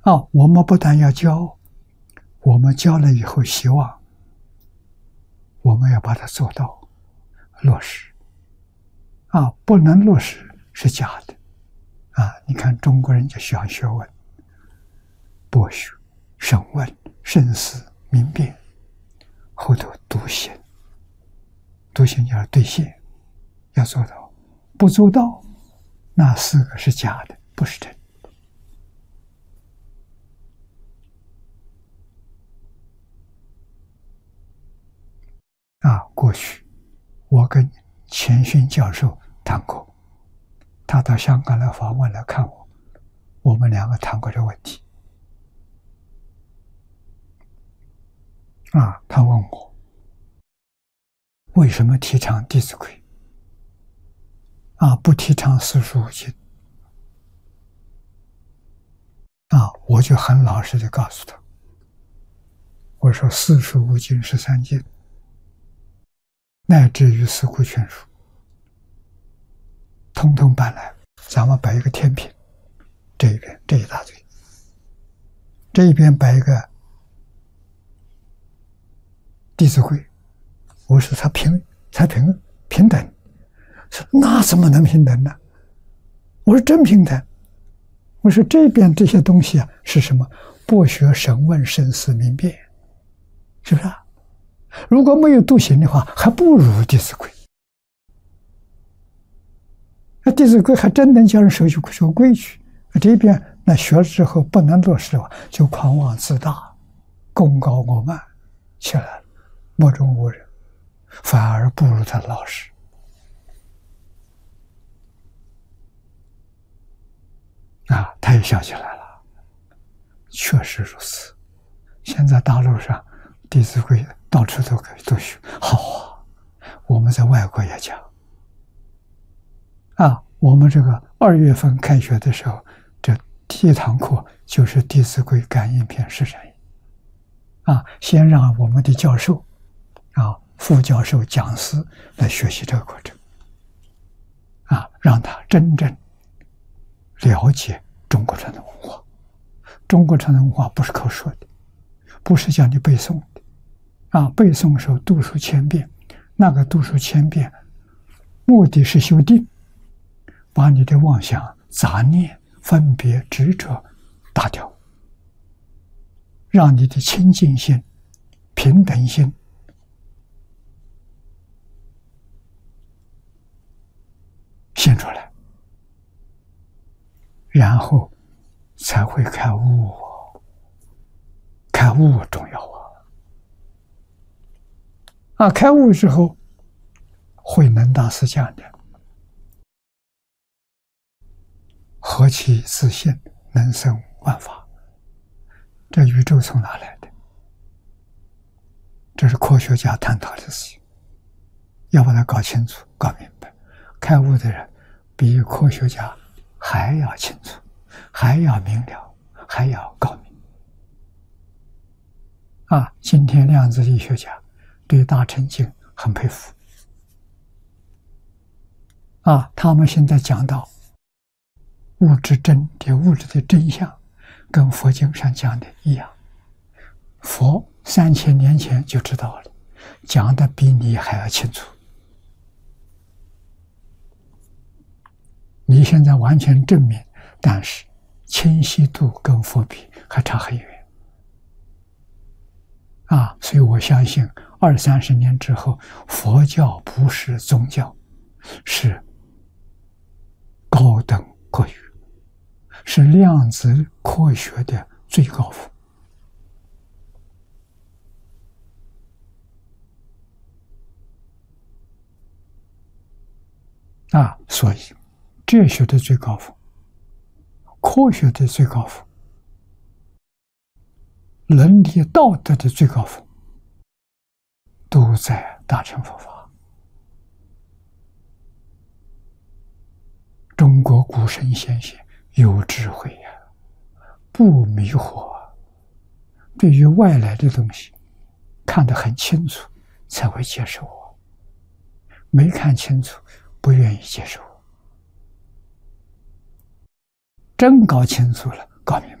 我们不但要教，我们教了以后，希望我们要把它做到落实。不能落实是假的。你看中国人就喜欢学问，博学、审问、慎思、明辨，后头笃信，笃信要兑现，要做到。不做到，那4个是假的，不是真的。过去我跟钱勋教授谈过，他到香港来访问来看我，我们2个谈过这个问题。他问我为什么提倡《弟子规》，不提倡四书五经。我就很老实的告诉他，我说四书五经13经，乃至于四库全书，通通搬来，咱们摆一个天平，这一边这一大堆，这一边摆一个《弟子规》，我说它平等，说那怎么能平等呢？我说真平等。我说这边这些东西是什么？博学、审问、慎思、明辨，是不是？如果没有笃行的话，还不如《弟子规》。那《弟子规》还真能叫人守规矩。这边那学了之后不能落实的话，就狂妄自大、功高我慢起来了，目中无人，反而不如他老实。他也想起来了，确实如此。现在大陆上《弟子规》到处都可以都学，好我们在外国也讲。我们这个2月份开学的时候，这第一堂课就是《弟子规》感应篇释禅义。先让我们的教授副教授、讲师来学习这个过程，让他真正了解中国传统文化。中国传统文化不是口说的，不是叫你背诵的。背诵的时候读书千遍，那个读书千遍，目的是修定，把你的妄想、杂念、分别、执着打掉，让你的清净心、平等心现出来，然后才会开悟。开悟重要开悟之后，慧能大师讲的何其自性，能生万法。这宇宙从哪来的？这是科学家探讨的事情，要把它搞清楚、搞明白。开悟的人比科学家还要清楚，还要明了，还要高明。今天量子力学家对大乘经很佩服。他们现在讲到物质真谛，物质的真相跟佛经上讲的一样，佛3000年前就知道了，讲的比你还要清楚。你现在完全证明，但是清晰度跟佛比还差很远。所以我相信20-30年之后，佛教不是宗教，是高等科学，是量子科学的最高峰。所以哲学的最高峰，科学的最高峰，伦理道德的最高峰，都在大乘佛法。中国古圣先贤有智慧不迷惑，对于外来的东西看得很清楚，才会接受我。没看清楚，不愿意接受我。真搞清楚了，搞明白